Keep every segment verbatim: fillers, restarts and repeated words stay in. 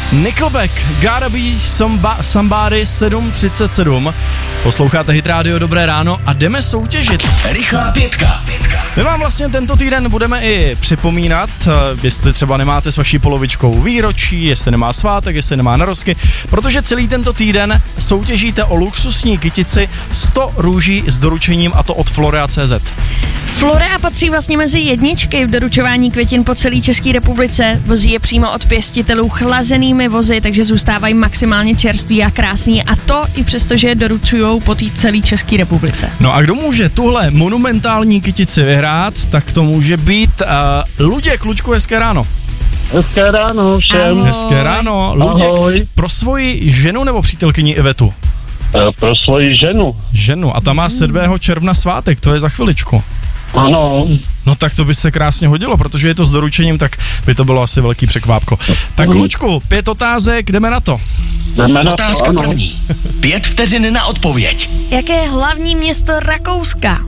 Nickelback, Gotta Be Someba- Somebody sedm třicet sedm. Posloucháte Hit Radio, dobré ráno a jdeme soutěžit. Rychlá pětka. My vám vlastně tento týden budeme i připomínat, jestli třeba nemáte s vaší polovičkou výročí, jestli nemá svátek, jestli nemá narozky, protože celý tento týden soutěžíte o luxusní kytici sto růží s doručením, a to od Florea tečka cé zet. Florea patří vlastně mezi jedničky v doručování květin po celé České republice. Vozí je přímo od pěstitelů chlazenými vozy, takže zůstávají maximálně čerství a krásný, a to i přesto, že je doručujou po té celé České republice. No a kdo může tuhle monumentální kytici vyhrát, tak to může být uh, Luděk. Luďku, hezké ráno. Hezké ráno všem. Ahoj. Hezké ráno. Luděk, Ahoj. pro svoji ženu nebo přítelkyni Ivetu? E, pro svoji ženu. Ženu. A ta má sedmého června svátek, to je za chviličku. Ano. No tak to by se krásně hodilo, protože je to s doručením, tak by to bylo asi velký překvápko. Tak Lučku, pět otázek, jdeme na to. Jdeme na Otázka to, ano. první. Pět vteřin na odpověď. Jaké je hlavní město Rakouska?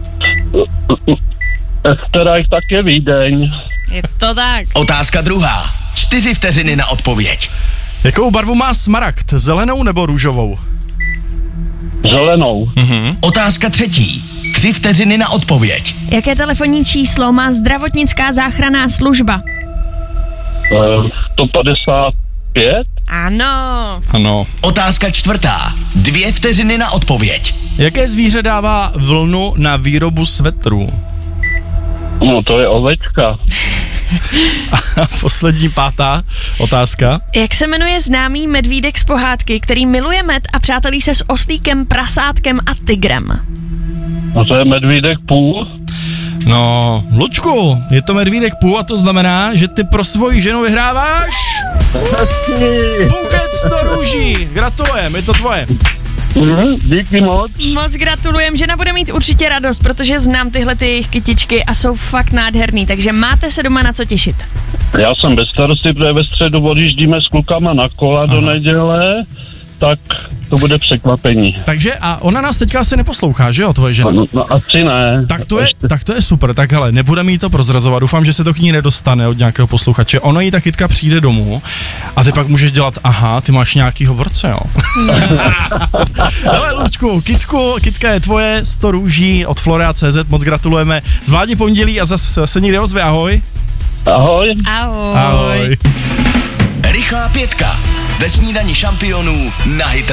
Österreich tak je Vídeň. Je to tak. Otázka druhá. Čtyři vteřiny na odpověď. Jakou barvu má smaragd, zelenou nebo růžovou? Zelenou. Mhm. Otázka třetí. Tři vteřiny na odpověď. Jaké telefonní číslo má zdravotnická záchranná služba? E, sto padesát pět. Ano. Ano. Otázka čtvrtá. Dvě vteřiny na odpověď. Jaké zvíře dává vlnu na výrobu svetrů? No to je ovečka. A poslední pátá otázka. Jak se jmenuje známý medvídek z pohádky, který miluje med a přátelí se s oslíkem, prasátkem a tygrem? No to je medvídek půl. No, Lučku, je to medvídek půl a to znamená, že ty pro svoji ženu vyhráváš buket sto růží. Gratulujem, je to tvoje. Mhm, díky moc. Moc gratulujem, žena bude mít určitě radost, protože znám tyhle ty jejich kytičky a jsou fakt nádherný, takže máte se doma na co těšit. Já jsem bez starosti, protože ve středu odjíždíme s klukama na kola do neděle, tak to bude překvapení. Takže a ona nás teďka asi neposlouchá, že jo, tvoje žena? No, no asi ne. Tak to, je, tak to je super, tak hele, nebudeme jí to prozrazovat, doufám, že se to k ní nedostane od nějakého posluchače. Ono jí ta kytka přijde domů a ty pak můžeš dělat, aha, ty máš nějakýho borce, jo. Hele, Lučku, kytku, kytka je tvoje, sto růží od Florea tečka cé zet, moc gratulujeme. Zvládni pondělí a zase se někde ozve, ahoj. Ahoj. Ahoj. Ahoj. Rychlá pětka. Ve snídani šampionů na Hit